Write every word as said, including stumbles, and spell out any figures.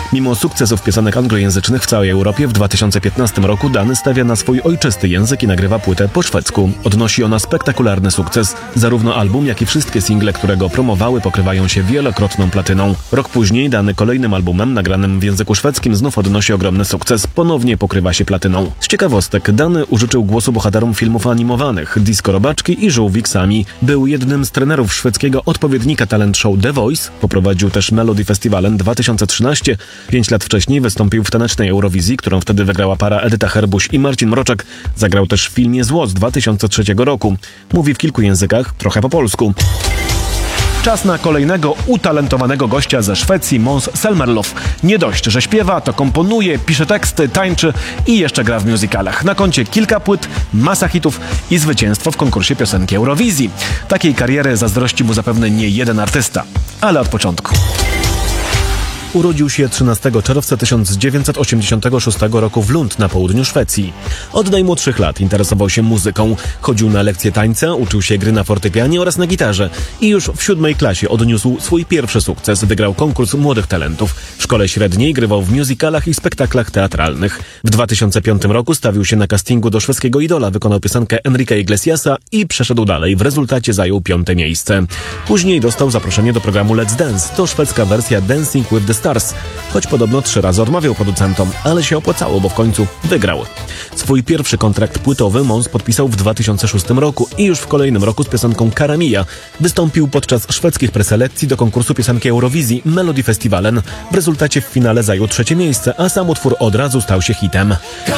Mimo sukcesów piosenek anglojęzycznych w całej Europie w dwa tysiące piętnastym roku Dany stawia na swój ojczysty język i nagrywa płytę po szwedzku. Odnosi ona spektakularny sukces. Zarówno album, jak i wszystkie single, które go promowały, pokrywają się wielokrotną platyną. Rok później Dany kolejnym albumem nagranym w języku szwedzkim znów odnosi ogromny sukces. Ponownie pokrywa się platyną. Z ciekawostek Dany użyczył głosu bohaterom filmów animowanych Disco Robaczki i Żółwik Sami. Był jednym z trenerów szwedzkiego odpowiednika talent show The Voice. Poprowadził też Melody Festivalen dwa tysiące trzynasty. Pięć lat wcześniej wystąpił w tanecznej Eurowizji, którą wtedy wygrała para Edyta Herbuś i Marcin Mroczek. Zagrał też w filmie Zło z dwa tysiące trzeciego roku. Mówi w kilku językach, trochę po polsku. Czas na kolejnego utalentowanego gościa ze Szwecji, Måns Zelmerlöw. Nie dość, że śpiewa, to komponuje, pisze teksty, tańczy i jeszcze gra w musicalach. Na koncie kilka płyt, masa hitów i zwycięstwo w konkursie piosenki Eurowizji. Takiej kariery zazdrości mu zapewne nie jeden artysta. Ale od początku. Urodził się trzynastego czerwca tysiąc dziewięćset osiemdziesiątego szóstego roku w Lund na południu Szwecji. Od najmłodszych lat interesował się muzyką. Chodził na lekcje tańca, uczył się gry na fortepianie oraz na gitarze. I już w siódmej klasie odniósł swój pierwszy sukces. Wygrał konkurs młodych talentów. W szkole średniej grywał w musicalach i spektaklach teatralnych. W dwa tysiące piątym roku stawił się na castingu do szwedzkiego idola, wykonał piosenkę Enrica Iglesiasa i przeszedł dalej. W rezultacie zajął piąte miejsce. Później dostał zaproszenie do programu Let's Dance. To szwedzka wersja Dancing with the Stars, choć podobno trzy razy odmawiał producentom, ale się opłacało, bo w końcu wygrał. Swój pierwszy kontrakt płytowy Måns podpisał w dwa tysiące szóstym roku i już w kolejnym roku z piosenką Cara Mia wystąpił podczas szwedzkich preselekcji do konkursu piosenki Eurowizji Melody Festivalen. W rezultacie w finale zajął trzecie miejsce, a sam utwór od razu stał się hitem.